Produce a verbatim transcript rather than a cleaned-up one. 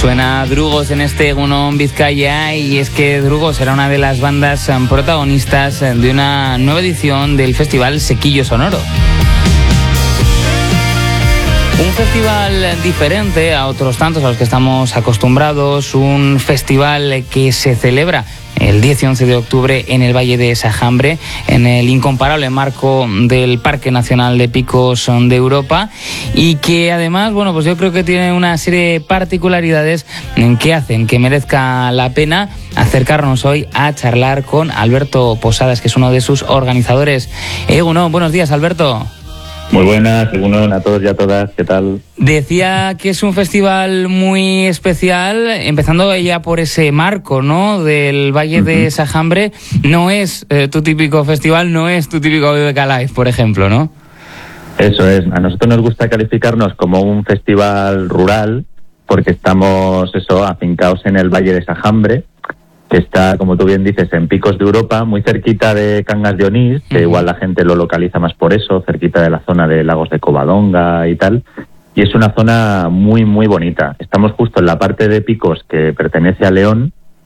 Suena Drugos en este Egunon Vizcaya, y es que Drugos será una de las bandas protagonistas de una nueva edición del Festival Sequillo Sonoro. Un festival diferente a otros tantos a los que estamos acostumbrados, un festival que se celebra el diez y once de octubre en el Valle de Sajambre, en el incomparable marco del Parque Nacional de Picos de Europa, y que además, bueno, pues yo creo que tiene una serie de particularidades que hacen que merezca la pena acercarnos hoy a charlar con Alberto Posadas, que es uno de sus organizadores. Eh, bueno, buenos días, Alberto. Muy buenas, según a todos y a todas, ¿qué tal? Decía que es un festival muy especial, empezando ya por ese marco, ¿no?, del Valle uh-huh. de Sajambre. No es eh, tu típico festival, no es tu típico B B K Live, por ejemplo, ¿no? Eso es, a nosotros nos gusta calificarnos como un festival rural, porque estamos, eso, afincados en el Valle de Sajambre, que está, como tú bien dices, en Picos de Europa, muy cerquita de Cangas de Onís, que uh-huh. igual la gente lo localiza más por eso, cerquita de la zona de Lagos de Covadonga y tal. Y es una zona muy, muy bonita. Estamos justo en la parte de Picos que pertenece a León,